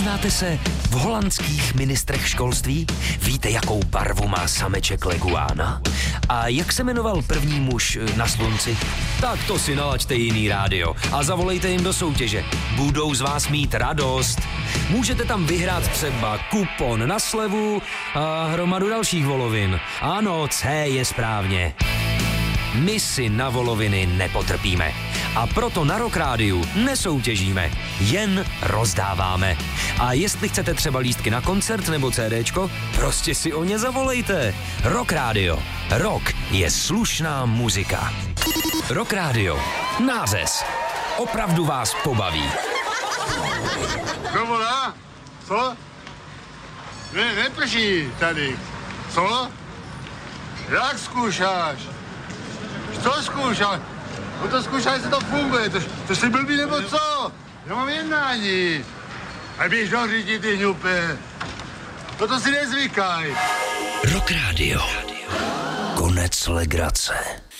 Vyznáte se v holandských ministrech školství? Víte, jakou barvu má sameček leguána? A jak se jmenoval první muž na slunci? Tak to si nalaďte jiný rádio a zavolejte jim do soutěže. Budou z vás mít radost. Můžete tam vyhrát třeba kupon na slevu a hromadu dalších volovin. Ano, C je správně. My si na voloviny nepotrpíme. A proto na Rock Rádiu nesoutěžíme, jen rozdáváme. A jestli chcete třeba lístky na koncert nebo CDčko, prostě si o ně zavolejte. Rock Rádio. Rock je slušná muzika. Rock Rádio. Nářez. Opravdu vás pobaví. Kdo volá? Co? Neprší tady. Co? Jak zkoušáš? Co zkoušáš? No to zkoušáš, jestli to funguje. To jsi blbý nebo co? Já mám jednání. A běž do řidi, ty hňupe. To si nezvykaj. Rock Rádio. Konec legrace.